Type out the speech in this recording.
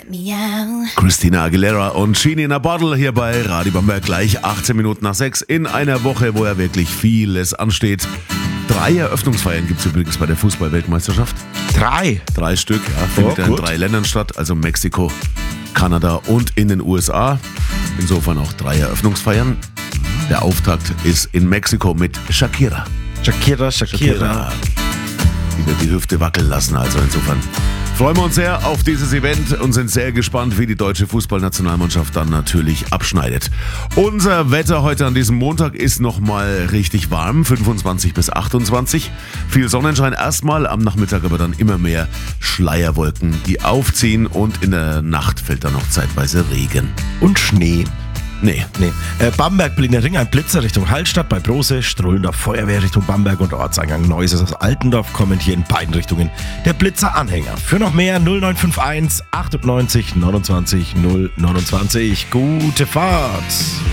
Christina Aguilera und Genie in a Bottle hier bei Radio Bamberg, gleich 18 Minuten nach 6 in einer Woche, wo ja wirklich vieles ansteht. 3 Eröffnungsfeiern gibt es übrigens bei der Fußball-Weltmeisterschaft. 3 Stück, ja, findet in 3 Ländern statt, also Mexiko, Kanada und in den USA. Insofern auch 3 Eröffnungsfeiern. Der Auftakt ist in Mexiko mit Shakira. Shakira. Die wird die Hüfte wackeln lassen, also insofern freuen wir uns sehr auf dieses Event und sind sehr gespannt, wie die deutsche Fußballnationalmannschaft dann natürlich abschneidet. Unser Wetter heute an diesem Montag ist nochmal richtig warm, 25 bis 28. Viel Sonnenschein erstmal, am Nachmittag aber dann immer mehr Schleierwolken, die aufziehen und in der Nacht fällt dann noch zeitweise Regen. Und Schnee. Nee. Bamberg, Berliner Ring, ein Blitzer Richtung Hallstatt bei Brose, Strullendorf Feuerwehr Richtung Bamberg und Ortseingang Neuses aus Altendorf kommen hier in beiden Richtungen der Blitzer-Anhänger. Für noch mehr 0951 98 29 029. Gute Fahrt!